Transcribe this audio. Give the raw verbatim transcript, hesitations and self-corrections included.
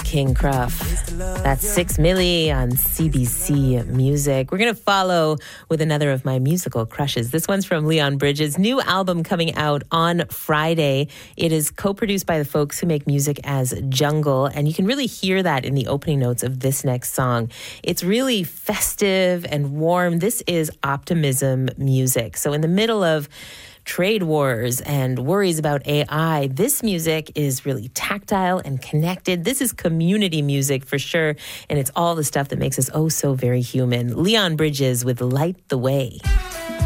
King Cruff. That's Six Milli on C B C Music. We're going to follow with another of my musical crushes. This one's from Leon Bridges' new album coming out on Friday. It is co-produced by the folks who make music as Jungle, and you can really hear that in the opening notes of this next song. It's really festive and warm. This is optimism music. So in the middle of trade wars and worries about A I, this music is really tactile and connected. This is community music for sure, and it's all the stuff that makes us oh so very human. Leon Bridges with Light the Way.